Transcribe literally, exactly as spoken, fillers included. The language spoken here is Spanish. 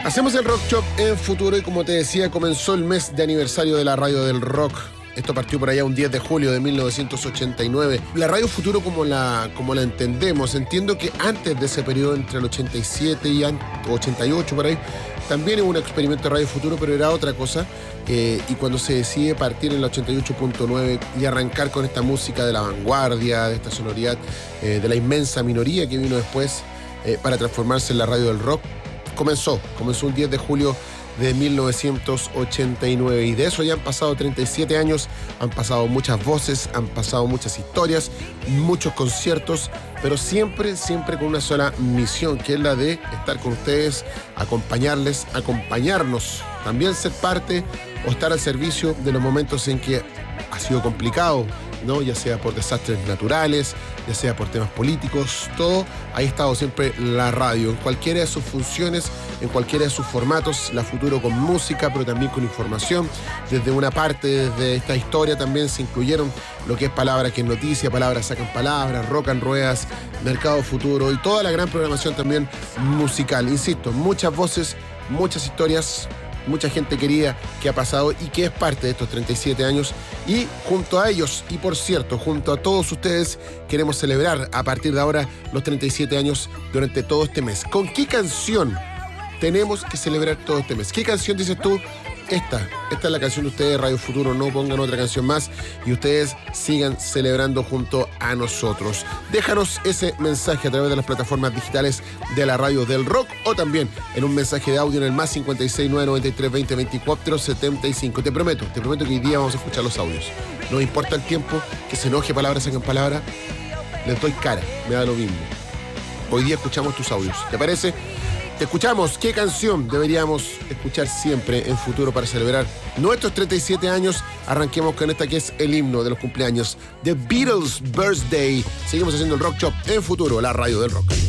Hacemos el Rock Shop en Futuro y, como te decía, comenzó el mes de aniversario de la radio del rock. Esto partió por allá un diez de julio de mil novecientos ochenta y nueve. La radio Futuro, como la, como la entendemos, entiendo que antes de ese periodo, entre el ochenta y siete y ochenta y ocho, por ahí, también hubo un experimento de Radio Futuro, pero era otra cosa. Eh, y cuando se decide partir en la ochenta y ocho punto nueve y arrancar con esta música de la vanguardia, de esta sonoridad, eh, de la inmensa minoría que vino después eh, para transformarse en la radio del rock, comenzó. Comenzó un diez de julio de mil novecientos ochenta y nueve, y de eso ya han pasado treinta y siete años, han pasado muchas voces, han pasado muchas historias, muchos conciertos, pero siempre, siempre con una sola misión, que es la de estar con ustedes, acompañarles, acompañarnos, también ser parte o estar al servicio de los momentos en que ha sido complicado, ¿no? Ya sea por desastres naturales, ya sea por temas políticos, todo. Ahí ha estado siempre la radio, en cualquiera de sus funciones, en cualquiera de sus formatos. La Futuro con música, pero también con información. Desde una parte, desde esta historia también se incluyeron lo que es Palabra que es Noticia, Palabras Sacan Palabras, Rock and Ruedas, Mercado Futuro y toda la gran programación también musical. Insisto, muchas voces, muchas historias, mucha gente querida que ha pasado y que es parte de estos treinta y siete años. Y junto a ellos, y por cierto, junto a todos ustedes, queremos celebrar a partir de ahora los treinta y siete años durante todo este mes. ¿Con qué canción tenemos que celebrar todo este mes? ¿Qué canción dices tú? Esta, esta es la canción de ustedes, Radio Futuro, no pongan otra canción más y ustedes sigan celebrando junto a nosotros. Déjanos ese mensaje a través de las plataformas digitales de la Radio del Rock o también en un mensaje de audio en el más cincuenta y seis, nueve noventa y tres, veinte, veinticuatro, setenta y cinco. Te prometo, te prometo que hoy día vamos a escuchar los audios. No importa el tiempo, que se enoje Palabras Sacan Palabras, les doy cara, me da lo mismo. Hoy día escuchamos tus audios, ¿te parece? Te escuchamos. ¿Qué canción deberíamos escuchar siempre en Futuro para celebrar nuestros treinta y siete años? Arranquemos con esta que es el himno de los cumpleaños, The Beatles' Birthday. Seguimos haciendo el Rock Shop en Futuro, la radio del rock.